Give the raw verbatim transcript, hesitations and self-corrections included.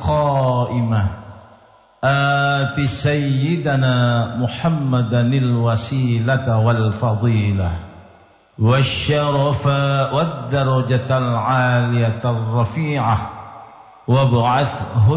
القائمة آت سيدنا محمدا الوسيلة والفضيلة والشرف والدرجة العالية الرفيعة وابعثه